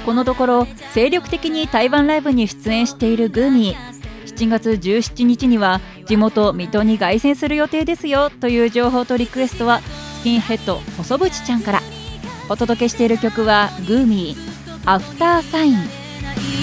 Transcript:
このところ精力的に台湾ライブに出演しているグーミー。7月17日には地元水戸に凱旋する予定ですよという情報とリクエストはスキンヘッド細渕ちゃんから。お届けしている曲はグーミーアフターサイン。